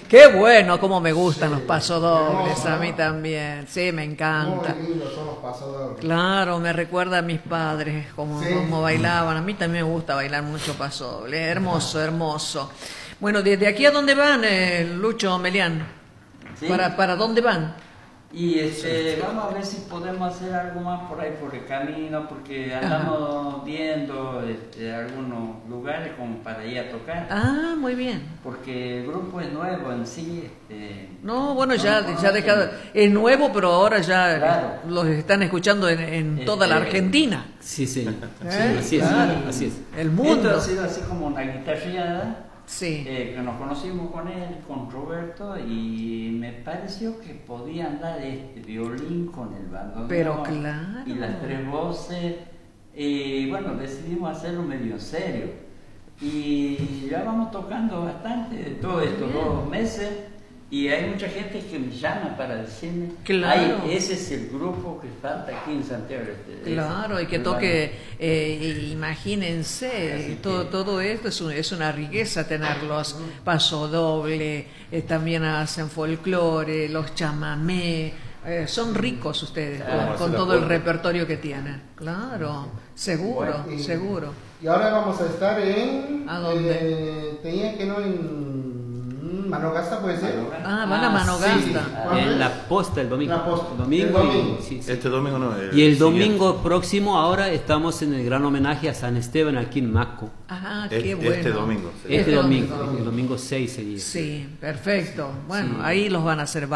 Qué bueno, cómo me gustan los pasodobles, a mí también. Sí, me encanta. Muy lindos son los pasodobles. Claro, me recuerda a mis padres, como, Sí. como bailaban. A mí también me gusta bailar mucho pasodoble. Hermoso, hermoso. Bueno, ¿desde aquí a dónde van, Lucho Melián? Sí. ¿Para dónde van? Y vamos a ver si podemos hacer algo más por ahí por el camino, porque andamos viendo algunos lugares como para ir a tocar. Ah, muy bien. Porque el grupo es nuevo en sí. No, bueno, ya conocen. dejado, es nuevo, pero ahora ya Claro. los están escuchando en toda la Argentina. Sí, sí. ¿Eh? Así es, Claro. así es. El Esto mundo. ha sido así como una guitarreada. Sí. Que nos conocimos con él, con Roberto, y me pareció que podía andar este violín con el bandoneón. Pero claro. Y las tres voces. Y bueno, decidimos hacerlo medio en serio. Y ya vamos tocando bastante de todos estos 2 meses. Y hay mucha gente que me llama para decirme, Claro. "Ay, ese es el grupo que falta aquí en Santiago". Claro, y que toque, imagínense, todo esto es una riqueza tenerlos, pasodoble, también hacen folclore, los chamamé, son ricos ustedes con todo el repertorio que tienen. Claro, seguro, Bueno, seguro. Y ahora vamos a estar en... ¿A dónde? tenía que no en... Manogasta, ¿puede ser? Ah, van a Manogasta. sí. En la posta el domingo. La posta. El domingo. El domingo. Sí, sí. Este domingo no. Y el siguiente. domingo próximo ahora estamos en el gran homenaje a San Esteban aquí en Maco. Ah, qué bueno. Este domingo. Sí. Este domingo, domingo. el domingo 6 sería. Sí, perfecto. Bueno, Sí. ahí los van a hacer